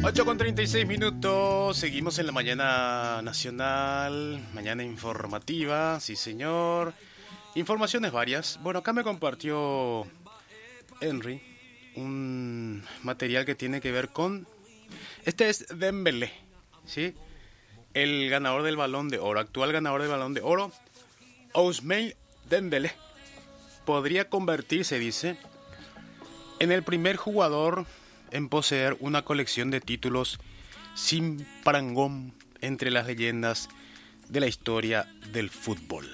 8:36, seguimos en la mañana nacional, mañana informativa, sí señor, informaciones varias. Bueno, acá me compartió Henry un material que tiene que ver con, este es Dembélé, ¿sí? El ganador del Balón de Oro, actual ganador del Balón de Oro, Ousmane Dembélé, podría convertirse, dice, en el primer jugador en poseer una colección de títulos sin parangón entre las leyendas de la historia del fútbol.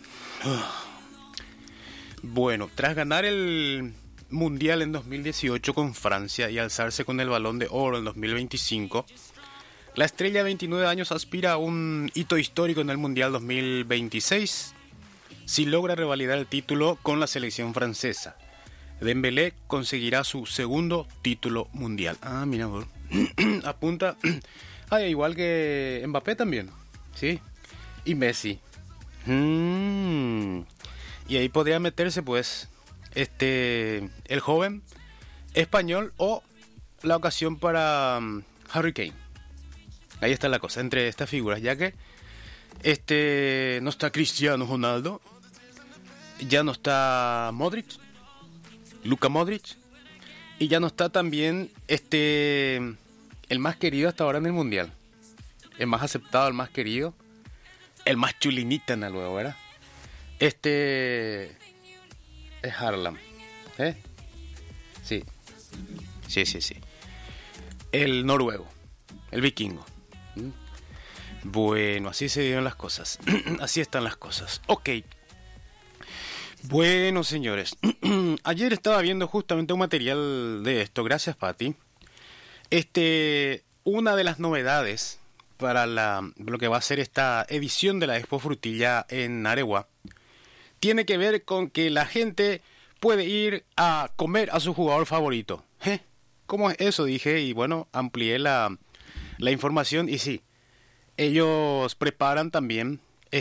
Bueno, tras ganar el Mundial en 2018 con Francia y alzarse con el Balón de Oro en 2025, la estrella de 29 años aspira a un hito histórico en el Mundial 2026 si logra revalidar el título con la selección francesa. Dembélé conseguirá su segundo título mundial. Ah, mira, apunta. Ay, igual que Mbappé también, ¿sí? Y Messi. Y ahí podría meterse, pues, el joven español o la ocasión para Harry Kane. Ahí está la cosa, entre estas figuras, ya que no está Cristiano Ronaldo, ya no está Luka Modric, y ya no está también el más querido hasta ahora en el mundial, el más aceptado, el más querido, el más chulinita en el luego, ¿verdad? Es Haaland, ¿eh? Sí, el noruego, el vikingo. Bueno, así se dieron las cosas. Así están las cosas. Ok. Bueno, señores, ayer estaba viendo justamente un material de esto, gracias Pati. Una de las novedades para lo que va a ser esta edición de la Expo Frutilla en Areguá tiene que ver con que la gente puede ir a comer a su jugador favorito. ¿Cómo es eso? Dije, y bueno, amplié la información y sí, ellos preparan también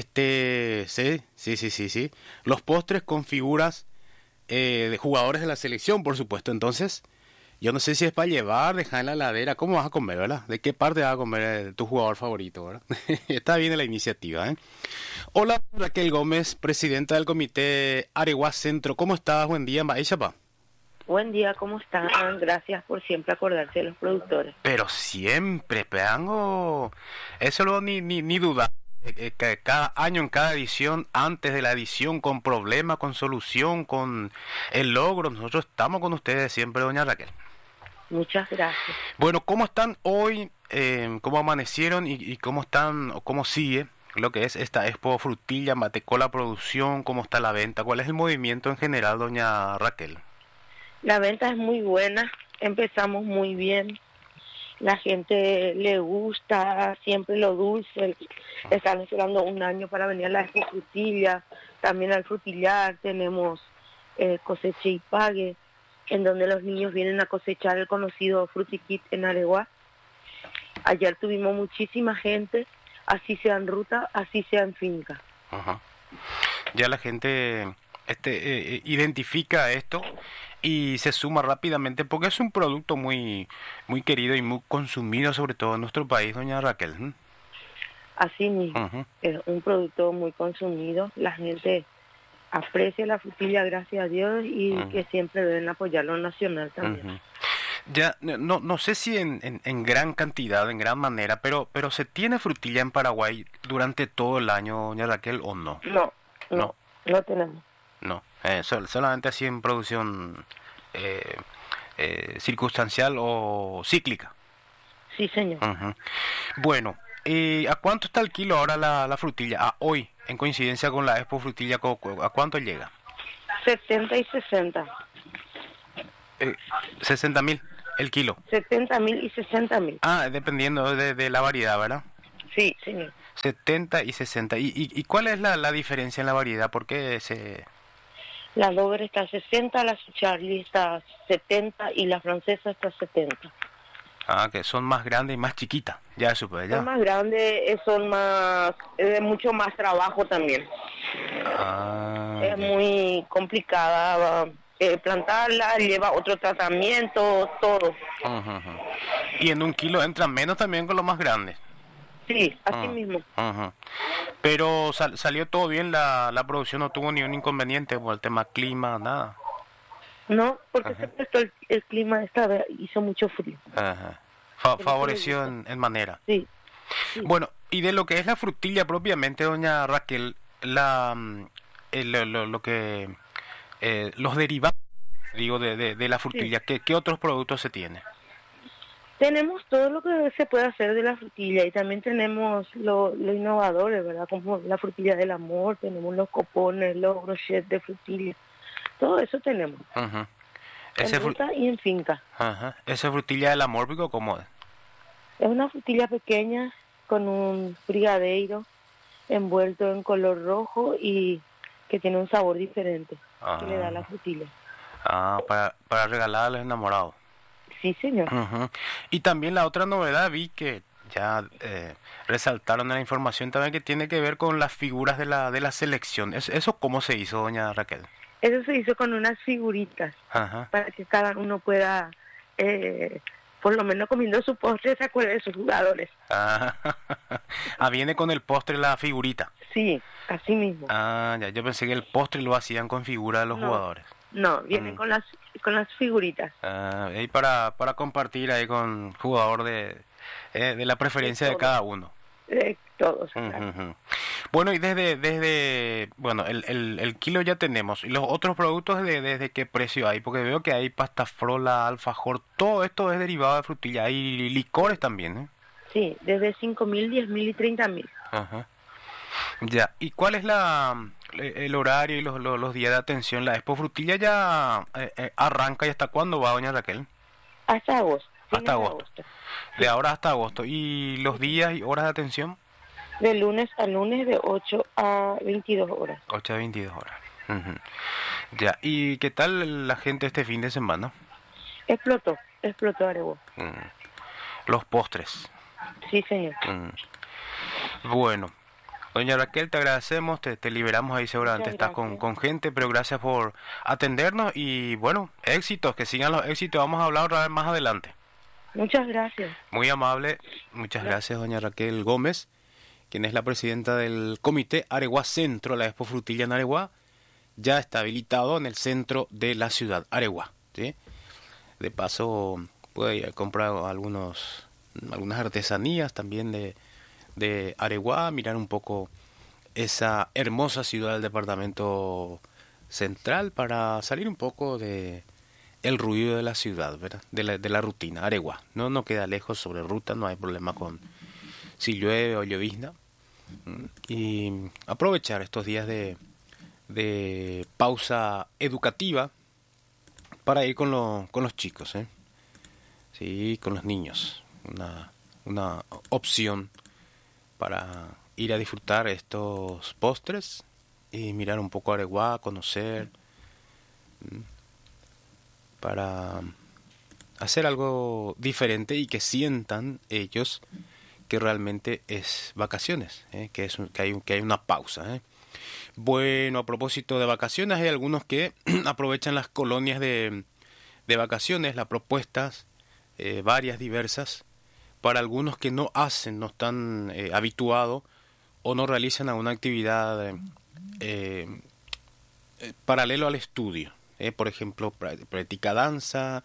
sí. Los postres con figuras de jugadores de la selección, por supuesto. Entonces, yo no sé si es para llevar, dejar en la heladera. ¿Cómo vas a comer, verdad? ¿De qué parte vas a comer tu jugador favorito, verdad? Está bien la iniciativa, ¿eh? Hola, Raquel Gómez, presidenta del comité Areguá Centro. ¿Cómo estás? Buen día, Maishapa. Buen día, ¿cómo están? Gracias por siempre acordarse de los productores. Pero siempre, peango. Eso no ni duda. Que cada año, en cada edición, antes de la edición, con problema, con solución, con el logro, nosotros estamos con ustedes siempre, doña Raquel. Muchas gracias. Bueno, ¿cómo están hoy? ¿Cómo amanecieron y cómo están o cómo sigue lo que es esta Expo Frutilla, Matecola Producción? ¿Cómo está la venta? ¿Cuál es el movimiento en general, doña Raquel? La venta es muy buena, empezamos muy bien. La gente le gusta siempre lo dulce. Están esperando un año para venir a la Expo Frutilla. También al frutillar tenemos cosecha y pague, en donde los niños vienen a cosechar el conocido Frutikit en Areguá. Ayer tuvimos muchísima gente, así sea en ruta, así sea en finca. Ajá. Ya la gente identifica esto y se suma rápidamente porque es un producto muy querido y muy consumido, sobre todo en nuestro país, doña Raquel. Así mismo, es un producto muy consumido. La gente aprecia la frutilla, gracias a Dios, y que siempre deben apoyar lo nacional también. Ya no sé si en gran cantidad, en gran manera, pero se tiene frutilla en Paraguay durante todo el año, doña Raquel, ¿o no? No tenemos. No, solamente así en producción circunstancial o cíclica. Sí, señor. Bueno, ¿a cuánto está el kilo ahora la frutilla? Hoy, en coincidencia con la Expo Frutilla, ¿a cuánto llega? 70 y 60. 60.000 el kilo. 70.000 y 60.000. Ah, dependiendo de la variedad, ¿verdad? Sí, señor. 70 y 60. ¿Y cuál es la diferencia en la variedad? ¿Por qué se...? La Dover está a 60, la Charlie está a 70 y la francesa está a 70. Ah, que son más grandes y más chiquitas. Ya supe, ya. Son más grandes, son más... mucho más trabajo también. Ah, es muy complicada plantarla, lleva otro tratamiento, todo. Ujú, ujú. Y en 1 kilo entran menos también con lo más grande. Sí, así mismo. Ujú. Pero salió todo bien, la producción no tuvo ni un inconveniente por el tema clima, nada. No, porque se Ajá. prestó el clima esta vez, hizo mucho frío. Ajá. Por eso le Favoreció gusta. en manera. Sí, sí. Bueno, y de lo que es la frutilla propiamente, doña Raquel, lo que los derivados, digo, de la Sí. frutilla, ¿qué otros productos se tiene? Tenemos todo lo que se puede hacer de la frutilla y también tenemos lo innovadores, ¿verdad? Como la frutilla del amor, tenemos los copones, los brochets de frutilla. Todo eso tenemos, Ujú. en Ese ruta y en finca. Ajá. Esa frutilla del amor, pico, ¿cómo es? Es una frutilla pequeña con un brigadeiro envuelto en color rojo y que tiene un sabor diferente que le da la Ah, frutilla. para regalar a los enamorados. Sí, señor. Ujú. Y también la otra novedad vi que ya resaltaron en la información también que tiene que ver con las figuras de la selección. ¿Eso cómo se hizo, doña Raquel? Eso se hizo con unas figuritas Ajá. para que cada uno pueda, por lo menos comiendo su postre, se acuerde de sus jugadores. Ah, viene con el postre la figurita. Sí, así mismo. Ya, yo pensé que el postre lo hacían con figura de los No, jugadores. no, vienen Mm. con las figuritas Y para compartir ahí con jugador de la de preferencia de todos, cada uno. de todos, Ujú, claro. ujú. Bueno, y bueno, el kilo ya tenemos. ¿Y los otros productos desde qué precio hay? Porque veo que hay pasta frola, alfajor, todo esto es derivado de frutilla. Hay licores también, ¿eh? Sí, desde 5.000, 10.000 y 30.000. Ajá. Ya, ¿y cuál es el horario y los días de atención? La Expo Frutilla ya arranca y hasta cuándo va, doña Raquel? Hasta agosto, Hasta fines de agosto. agosto. De Sí, ahora hasta agosto. ¿Y los días y horas de atención? de lunes a lunes de 8 a 22 horas. 8 a 22 horas. Ujú. Ya, ¿y qué tal la gente este fin de semana? Explotó Areguá. Mm. Los postres. Sí, señor. Bueno, doña Raquel, te agradecemos, te liberamos ahí, seguramente Muchas estás con, gracias. con gente, pero gracias por atendernos y bueno, éxitos, que sigan los éxitos, vamos a hablar otra vez más adelante. Muchas gracias. Muy amable, muchas gracias, doña Raquel Gómez, quien es la presidenta del comité Areguá Centro, la Expo Frutilla en Areguá, ya está habilitado en el centro de la ciudad, Areguá, ¿sí? De paso, puede ir a comprar algunas artesanías también de Areguá, mirar un poco esa hermosa ciudad del departamento central para salir un poco de el ruido de la ciudad, ¿verdad? De la rutina. Areguá no queda lejos sobre ruta, no hay problema con si llueve o llovizna. Y aprovechar estos días de pausa educativa para ir con los chicos, ¿eh? Sí, con los niños. Una opción para ir a disfrutar estos postres y mirar un poco Areguá, conocer, para hacer algo diferente y que sientan ellos que realmente es vacaciones, que hay una pausa, ¿eh? Bueno, a propósito de vacaciones, hay algunos que aprovechan las colonias de vacaciones, las propuestas, varias, diversas, para algunos que no hacen, no están habituados o no realizan alguna actividad paralelo al estudio. Por ejemplo, practica danza,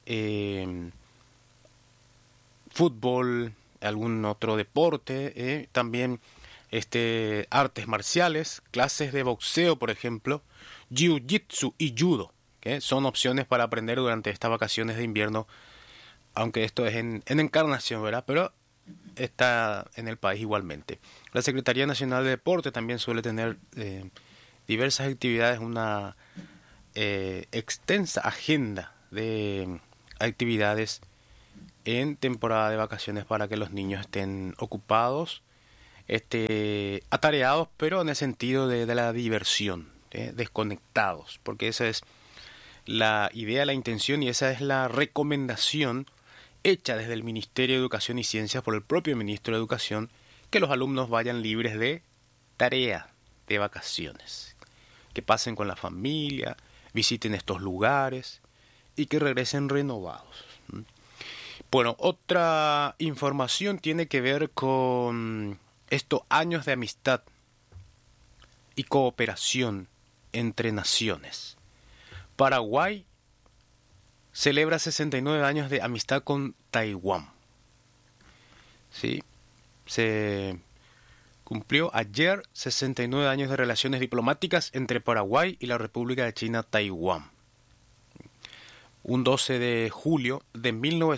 fútbol, algún otro deporte, también artes marciales, clases de boxeo, por ejemplo, jiu-jitsu y judo, que son opciones para aprender durante estas vacaciones de invierno, aunque esto es en Encarnación, ¿verdad? Pero está en el país igualmente. La Secretaría Nacional de Deporte también suele tener diversas actividades, una extensa agenda de actividades en temporada de vacaciones para que los niños estén ocupados, atareados, pero en el sentido de la diversión, desconectados, porque esa es la idea, la intención y esa es la recomendación hecha desde el Ministerio de Educación y Ciencias por el propio Ministro de Educación, que los alumnos vayan libres de tarea, de vacaciones, que pasen con la familia, visiten estos lugares y que regresen renovados. Bueno, otra información tiene que ver con estos años de amistad y cooperación entre naciones. Paraguay celebra 69 años de amistad con Taiwán. Sí, se cumplió ayer 69 años de relaciones diplomáticas entre Paraguay y la República de China, Taiwán. Un 12 de julio de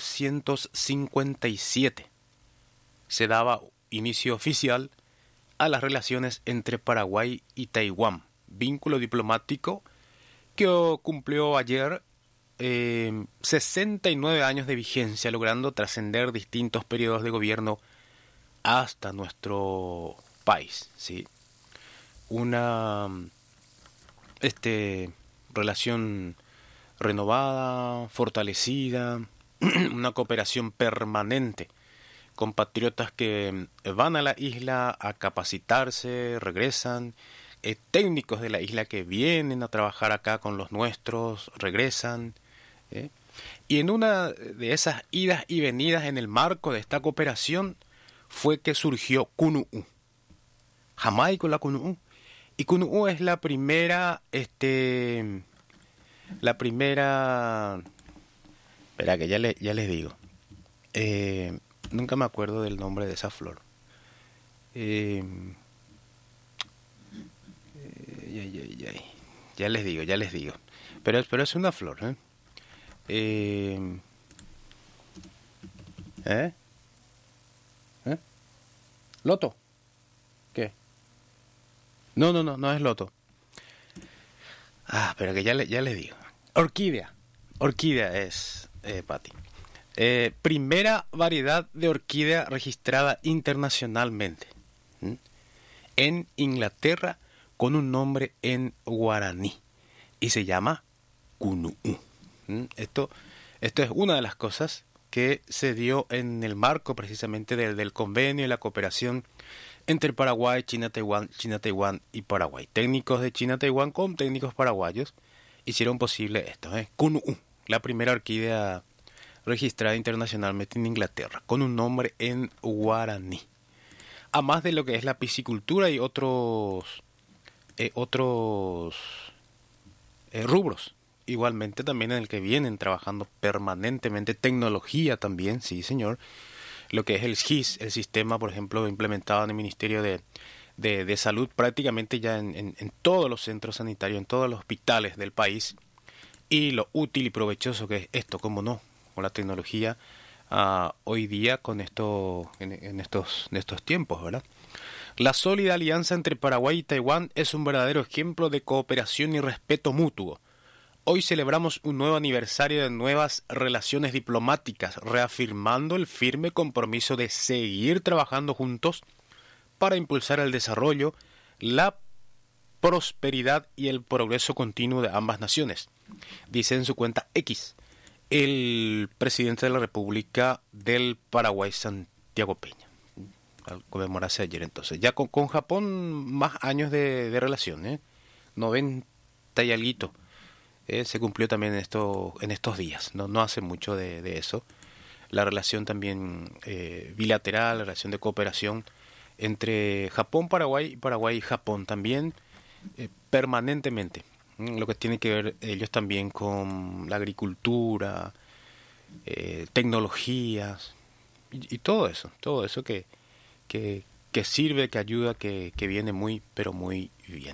1957 se daba inicio oficial a las relaciones entre Paraguay y Taiwán, vínculo diplomático que cumplió ayer 69 años de vigencia, logrando trascender distintos periodos de gobierno hasta nuestro país, ¿sí? Una relación renovada, fortalecida, una cooperación permanente, compatriotas que van a la isla a capacitarse, regresan, técnicos de la isla que vienen a trabajar acá con los nuestros, regresan, y en una de esas idas y venidas en el marco de esta cooperación fue que surgió Kunu'u, Jamaica la Kunu'u, y Kunu'u es la primera, espera que ya les digo, nunca me acuerdo del nombre de esa flor, ya les digo, pero es una flor, ¿Loto? ¿Qué? No es loto. Pero que ya les digo. Orquídea es, Pati. Primera variedad de orquídea registrada internacionalmente en Inglaterra con un nombre en guaraní y se llama Kunu'u. Esto es una de las cosas que se dio en el marco precisamente del convenio y la cooperación entre Paraguay, China-Taiwán y Paraguay. Técnicos de China-Taiwán con técnicos paraguayos hicieron posible esto. Kunu'u, la primera orquídea registrada internacionalmente en Inglaterra, con un nombre en guaraní. A más de lo que es la piscicultura y otros rubros. Igualmente también en el que vienen trabajando permanentemente, tecnología también, sí señor, lo que es el SGIS, el sistema, por ejemplo, implementado en el Ministerio de Salud, prácticamente ya en todos los centros sanitarios, en todos los hospitales del país, y lo útil y provechoso que es esto, cómo no, con la tecnología hoy día con esto en estos tiempos, ¿verdad? La sólida alianza entre Paraguay y Taiwán es un verdadero ejemplo de cooperación y respeto mutuo. Hoy celebramos un nuevo aniversario de nuevas relaciones diplomáticas, reafirmando el firme compromiso de seguir trabajando juntos para impulsar el desarrollo, la prosperidad y el progreso continuo de ambas naciones, dice en su cuenta X el presidente de la República del Paraguay, Santiago Peña, al conmemorarse ayer entonces. Ya con Japón más años de relación, 90 y alguito. Se cumplió también en estos días, no hace mucho de eso. La relación también bilateral, la relación de cooperación entre Japón, Paraguay y Paraguay y Japón también permanentemente. Lo que tiene que ver ellos también con la agricultura, tecnologías y todo eso que sirve, que ayuda, que viene muy, pero muy bien.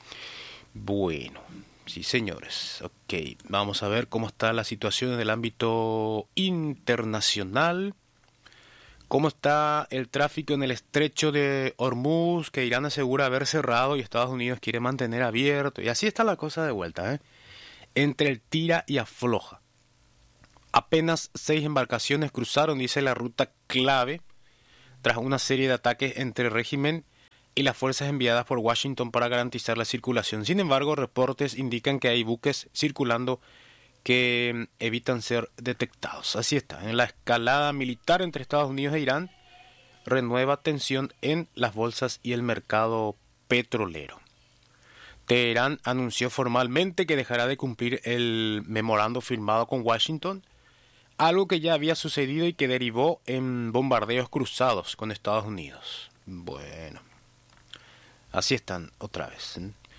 Bueno. Sí, señores. Ok, vamos a ver cómo está la situación en el ámbito internacional. ¿Cómo está el tráfico en el estrecho de Hormuz, que Irán asegura haber cerrado y Estados Unidos quiere mantener abierto? Y así está la cosa de vuelta, entre el tira y afloja. Apenas 6 embarcaciones cruzaron, dice la ruta clave, tras una serie de ataques entre el régimen y las fuerzas enviadas por Washington para garantizar la circulación. Sin embargo, reportes indican que hay buques circulando que evitan ser detectados. Así está. En la escalada militar entre Estados Unidos e Irán renueva tensión en las bolsas y el mercado petrolero. Teherán anunció formalmente que dejará de cumplir el memorando firmado con Washington, algo que ya había sucedido y que derivó en bombardeos cruzados con Estados Unidos. Bueno, así están otra vez.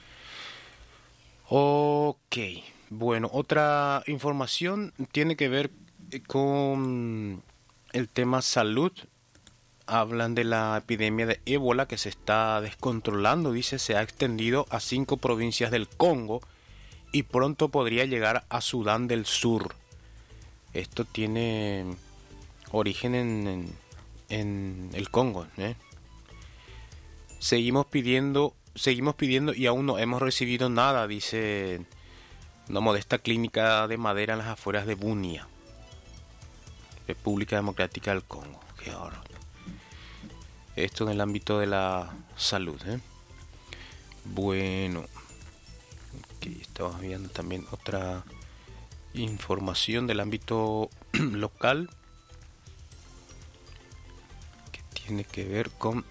Ok, bueno, otra información tiene que ver con el tema salud. Hablan de la epidemia de ébola que se está descontrolando, dice, se ha extendido a 5 provincias del Congo y pronto podría llegar a Sudán del Sur. Esto tiene origen en el Congo, ¿eh? Seguimos pidiendo y aún no hemos recibido nada, dice una modesta clínica de madera en las afueras de Bunia, República Democrática del Congo. Qué horror. Esto en el ámbito de la salud, ¿eh? Bueno, aquí estamos viendo también otra información del ámbito local que tiene que ver con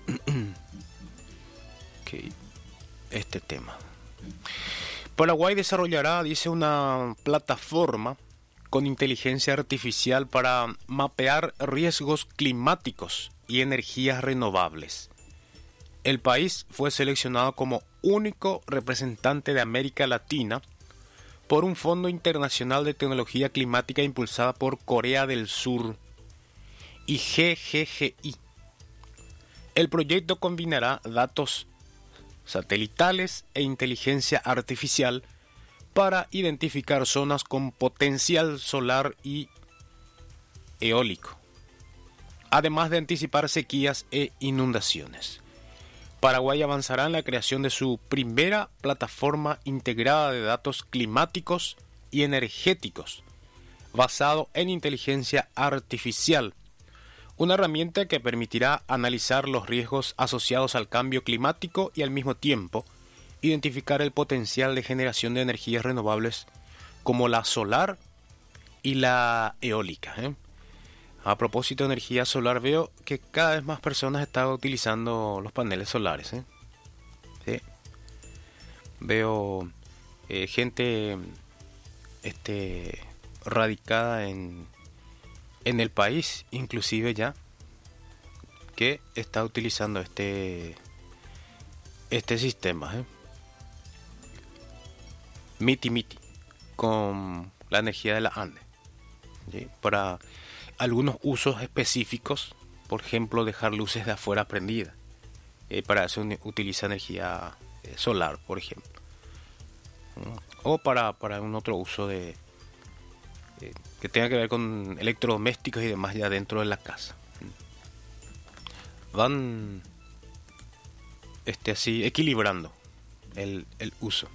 este tema. Paraguay desarrollará, dice, una plataforma con inteligencia artificial para mapear riesgos climáticos y energías renovables. El país fue seleccionado como único representante de América Latina por un Fondo Internacional de Tecnología Climática impulsada por Corea del Sur y GGGI. El proyecto combinará datos satelitales e inteligencia artificial para identificar zonas con potencial solar y eólico, además de anticipar sequías e inundaciones. Paraguay avanzará en la creación de su primera plataforma integrada de datos climáticos y energéticos, basado en inteligencia artificial, una herramienta que permitirá analizar los riesgos asociados al cambio climático y al mismo tiempo identificar el potencial de generación de energías renovables como la solar y la eólica, ¿eh? A propósito de energía solar, veo que cada vez más personas están utilizando los paneles solares, ¿eh? ¿Sí? Veo gente radicada en el país, inclusive ya, que está utilizando este sistema, ¿eh? Miti con la energía de la Ande, ¿sí? Para algunos usos específicos, por ejemplo, dejar luces de afuera prendidas. Para eso utiliza energía solar, por ejemplo. O para un otro uso que tenga que ver con electrodomésticos y demás ya dentro de la casa. Van así equilibrando el uso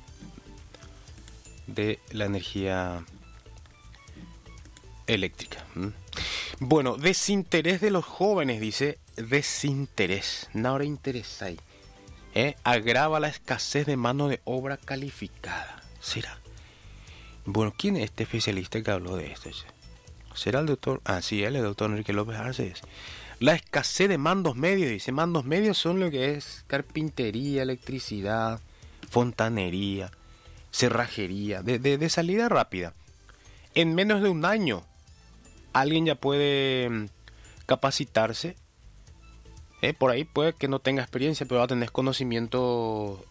de la energía eléctrica. Bueno, desinterés de los jóvenes, dice, desinterés, no interesa ahí. Agrava la escasez de mano de obra calificada. ¿Será? Bueno, ¿quién es este especialista que habló de esto? ¿Será el doctor? Ah, sí, él es el doctor Enrique López Arce. La escasez de mandos medios, dice. Mandos medios son lo que es carpintería, electricidad, fontanería, cerrajería, de salida rápida. En menos de un año, alguien ya puede capacitarse. Por ahí puede que no tenga experiencia, pero va a tener conocimiento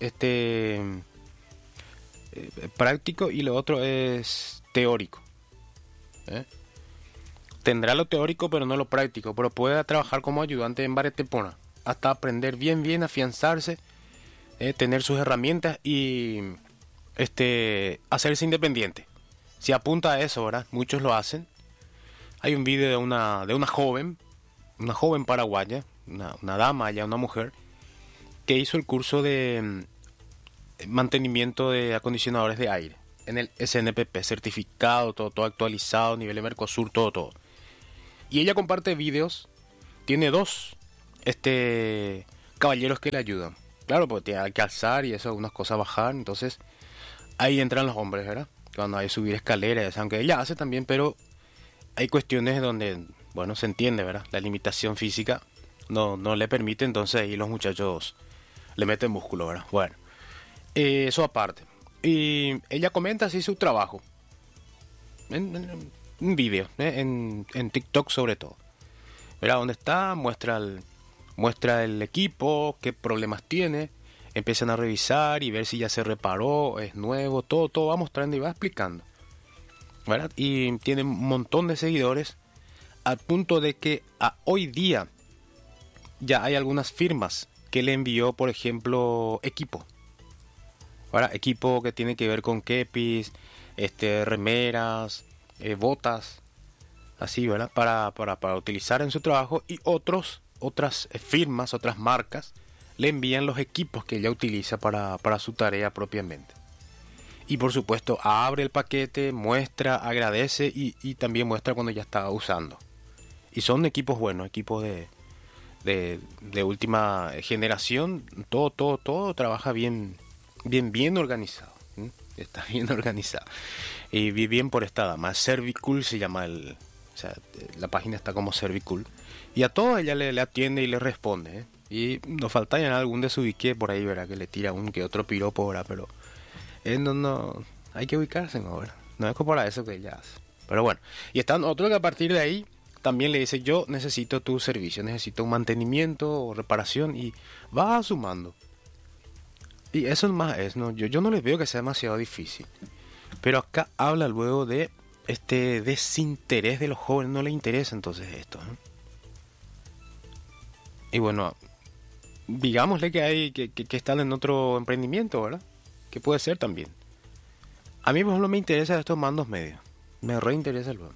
práctico, y lo otro es teórico. Tendrá lo teórico pero no lo práctico, pero puede trabajar como ayudante en varias temporadas hasta aprender bien, afianzarse, tener sus herramientas y hacerse independiente. Si apunta a eso, ¿verdad? Muchos lo hacen. Hay un video de una joven paraguaya, una dama, ya una mujer, que hizo el curso de mantenimiento de acondicionadores de aire en el SNPP, certificado, todo actualizado, nivel de Mercosur, todo. Y ella comparte videos, tiene 2 caballeros que le ayudan. Claro, porque tiene que alzar y eso, unas cosas bajar, entonces ahí entran los hombres, ¿verdad? Cuando hay que subir escaleras, aunque ella hace también, pero hay cuestiones donde, bueno, se entiende, ¿verdad? La limitación física no le permite, entonces ahí los muchachos le meten músculo, ¿verdad? Bueno, Eso aparte. Y ella comenta así su trabajo. En un video, en TikTok sobre todo. Verá dónde está, muestra el equipo, qué problemas tiene. Empiezan a revisar y ver si ya se reparó, es nuevo, todo va mostrando y va explicando. ¿Verdad? Y tiene un montón de seguidores al punto de que hoy día ya hay algunas firmas que le envió, por ejemplo, equipo. ¿Verdad? Equipo que tiene que ver con kepis, remeras, botas, así, ¿verdad? Para utilizar en su trabajo, y otras firmas, otras marcas le envían los equipos que ella utiliza para su tarea propiamente. Y por supuesto abre el paquete, muestra, agradece y también muestra cuando ya está usando. Y son equipos buenos, equipos de última generación. Todo trabaja bien organizado. Está bien organizado. Y bien por esta dama. Servicool se llama la página está como Servicool. Y a todo ella le atiende y le responde. Y nos falta ya algún desubique por ahí, ¿verdad? Que le tira un que otro piropo, ¿verdad? Pero no hay que ubicarse, ¿no? ¿Verdad? No es para eso que ella hace. Pero bueno. Y están otros que a partir de ahí también le dice: yo necesito tu servicio, necesito un mantenimiento o reparación, y va sumando. Y eso es, ¿no? Yo no les veo que sea demasiado difícil. Pero acá habla luego de este desinterés de los jóvenes, no les interesa entonces esto, ¿eh? Y bueno, digámosle que hay que están en otro emprendimiento, ¿verdad? Que puede ser también. A mí, por ejemplo, me interesa estos mandos medios. Me reinteresa el web.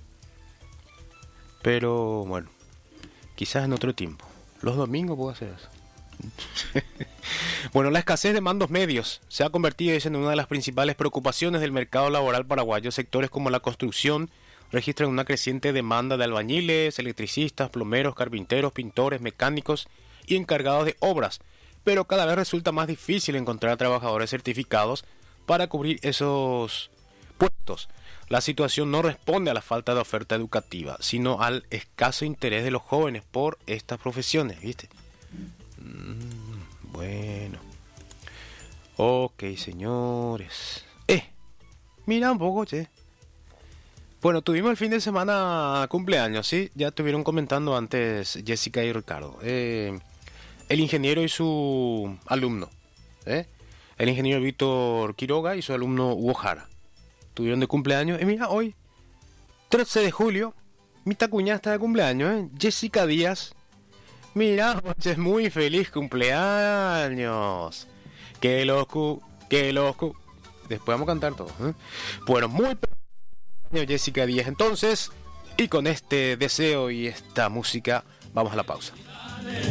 Pero bueno, quizás en otro tiempo. Los domingos puedo hacer eso. Bueno, la escasez de mandos medios se ha convertido en una de las principales preocupaciones del mercado laboral paraguayo. Sectores como la construcción registran una creciente demanda de albañiles, electricistas, plomeros, carpinteros, pintores, mecánicos y encargados de obras, pero cada vez resulta más difícil encontrar trabajadores certificados para cubrir esos puestos. La situación no responde a la falta de oferta educativa, sino al escaso interés de los jóvenes por estas profesiones, ¿viste? Bueno. Ok, señores. Mira un poco, che. Bueno, tuvimos el fin de semana cumpleaños, ¿sí? Ya estuvieron comentando antes Jessica y Ricardo. El ingeniero y su alumno, el ingeniero Víctor Quiroga y su alumno Hugo Jara. Tuvieron de cumpleaños. Y mira, hoy, 13 de julio, mi tacuña está de cumpleaños, Jessica Díaz. Mira, es muy feliz cumpleaños. Qué loco, qué loco. Después vamos a cantar todo, ¿eh? Bueno, muy feliz Jessica Díaz entonces. Y con este deseo y esta música, vamos a la pausa.